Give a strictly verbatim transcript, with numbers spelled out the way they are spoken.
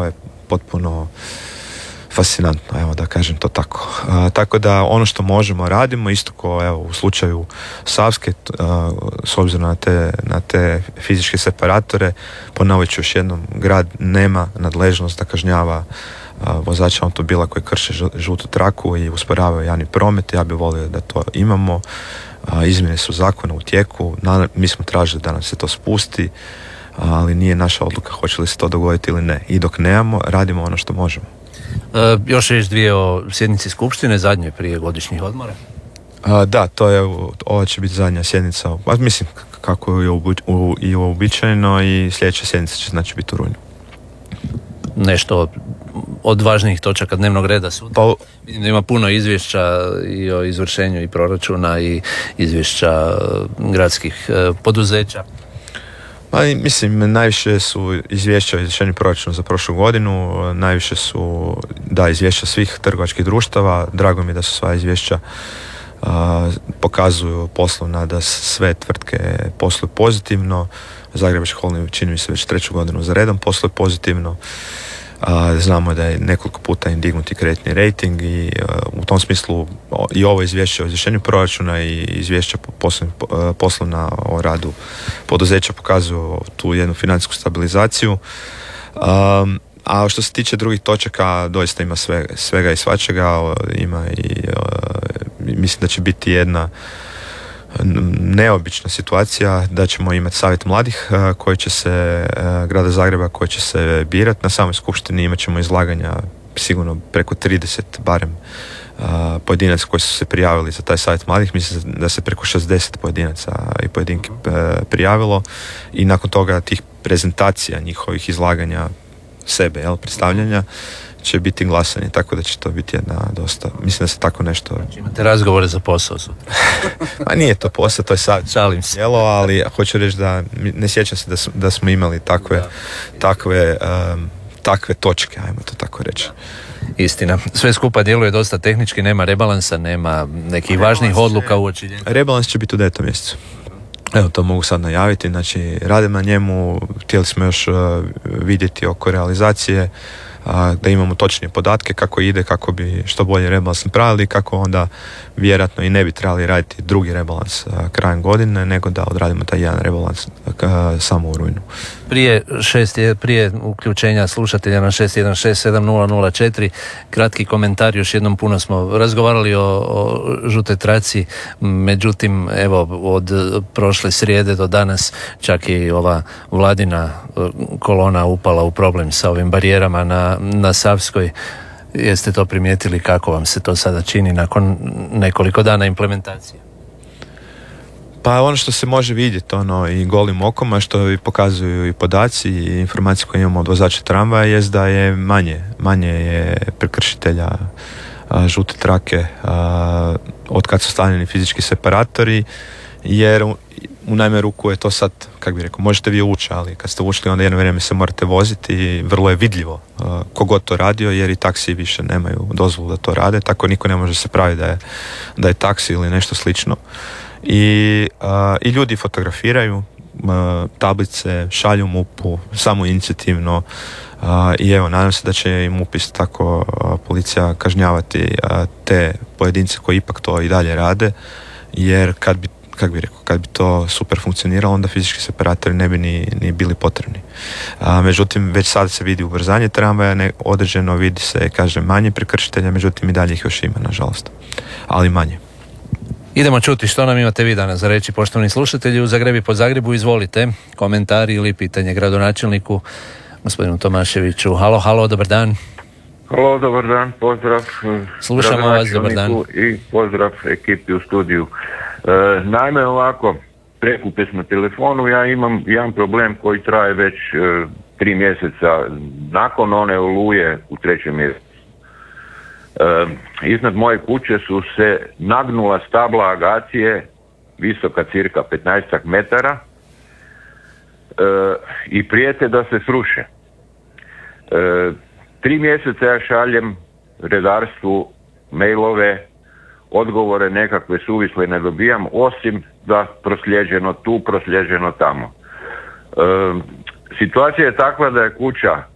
to je potpuno fascinantno, evo da kažem to tako. A, tako da ono što možemo radimo, isto kao evo u slučaju Savske, a, s obzirom na te, na te fizičke separatore, ponovit ću još jednom, grad nema nadležnost da kažnjava a, vozača automobila koji krše žutu traku i usporavaju javni promet. Ja bih volio da to imamo. A, izmjene su zakona u tijeku, na, mi smo tražili da nam se to spusti, ali nije naša odluka hoće li se to dogoditi ili ne. I dok nemamo, radimo ono što možemo. E, još riječ dvije o sjednici skupštine, zadnje prije godišnjih odmora. A, da, to je, ova će biti zadnja sjednica, a mislim kako je u, u, i uobičajeno, i sljedeća sjednica će znači biti u rujnu. Nešto od važnijih točaka dnevnog reda sutra. Pa, vidim da ima puno izvješća i o izvršenju i proračuna i izvješća gradskih e, poduzeća. Pa, mislim, najviše su izvješća o izvršenju proračuna za prošlu godinu, najviše su da izvješća svih trgovačkih društava. Drago mi je da su sva izvješća a, pokazuju poslovna, da sve tvrtke posluju pozitivno. Zagrebački holding čini mi se već treću godinu za redom posluje pozitivno. A, znamo da je nekoliko puta indignuti kreditni rating i a, u tom smislu o, i ovo izvješće o izvršenju proračuna i izvješća poslovna, poslovna o radu poduzeća pokazuju tu jednu financijsku stabilizaciju. A, a što se tiče drugih točaka, doista ima sve, svega i svačega, ima i a, mislim da će biti jedna neobična situacija, da ćemo imati savjet mladih koji će se, grada Zagreba, koji će se birati na samoj skupštini. Imat ćemo izlaganja sigurno preko trideset barem pojedinaca koji su se prijavili za taj savjet mladih. Mislim da se preko šezdeset pojedinaca i pojedinki prijavilo, i nakon toga tih prezentacija njihovih izlaganja sebe, jel, predstavljanja, će biti glasanje, tako da će to biti jedna dosta, mislim da se tako nešto... Znači, imate razgovore za posao sutra? Pa nije to posao, to je sad šalim se. Jelo, ali hoću reći da ne sjećam se da, su, da smo imali takve, da. takve, um, takve točke, ajmo to tako reći. Istina. Sve skupa djeluje dosta tehnički, nema rebalansa, nema nekih rebalans važnih odluka uoči. Rebalans će biti u devetom mjesecu. Evo, to mogu sad najaviti, znači radim na njemu, htjeli smo još uh, vidjeti oko realizacije, a, da imamo točnije podatke kako ide, kako bi što bolje rebalans napravili, kako onda vjerojatno i ne bi trebali raditi drugi rebalans a, krajem godine, nego da odradimo taj jedan rebalans a, samo u rujnu. Prije, šest, prije uključenja slušatelja na šest jedan šest sedam nula nula četiri, kratki komentar, još jednom puno smo razgovarali o, o žutoj traci, međutim evo od prošle srijede do danas čak i ova vladina kolona upala u problem sa ovim barijerama na, na Savskoj. Jeste to primijetili, kako vam se to sada čini nakon nekoliko dana implementacije? Pa ono što se može vidjeti ono i golim okom, a što i pokazuju i podaci i informacije koje imamo od vozača tramvaja, jest da je manje, manje je prekršitelja a, žute trake a, od kad su stavljeni fizički separatori, jer u, u najme ruku je to sad, kako bih rekao, možete vi ući, ali kad ste ušli onda jedno vrijeme se morate voziti i vrlo je vidljivo a, kogod to radio, jer i taksiji više nemaju dozvolu da to rade, tako niko ne može se praviti da je, da je taksi ili nešto slično. I, uh, i ljudi fotografiraju uh, tablice, šalju MUP-u samo inicijativno, uh, i evo, nadam se da će i MUP isto tako uh, policija kažnjavati uh, te pojedince koji ipak to i dalje rade, jer kad bi, kako bi rekao, kad bi to super funkcioniralo, onda fizički separatori ne bi ni, ni bili potrebni. Uh, međutim, već sad se vidi ubrzanje tramvaja, ne, određeno vidi se, kaže, manje prekršitelja, međutim i dalje ih još ima, nažalost, ali manje. Idemo čuti što nam imate vi danas za reći, poštovani slušatelji. U Zagrebi po Zagrebu, izvolite, komentari ili pitanje gradonačelniku gospodinu Tomaševiću. Halo, halo, dobar dan. Halo, dobar dan, pozdrav. Slušamo vas, dobar dan. I pozdrav ekipi u studiju. E, naime, ovako, prekupe smo telefonu, ja imam jedan problem koji traje već e, tri mjeseca nakon one oluje u trećem mjesecu. E, iznad moje kuće su se nagnula stabla agacije visoka cirka petnaestak metara e, i prijete da se sruše. E, tri mjeseca ja šaljem redarstvu mailove, odgovore nekakve suvisle ne dobijam, osim da prosljeđeno tu, prosljeđeno tamo. E, situacija je takva da je kuća